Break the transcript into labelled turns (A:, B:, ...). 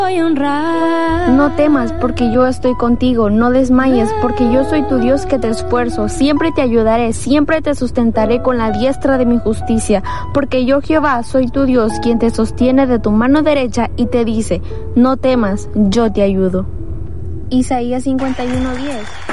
A: No temas, porque yo estoy contigo. No desmayes, porque yo soy tu Dios que te esfuerzo. Siempre te ayudaré, siempre te sustentaré con la diestra de mi justicia. Porque yo, Jehová, soy tu Dios, quien te sostiene de tu mano derecha y te dice: no temas, yo te ayudo. Isaías 51:10.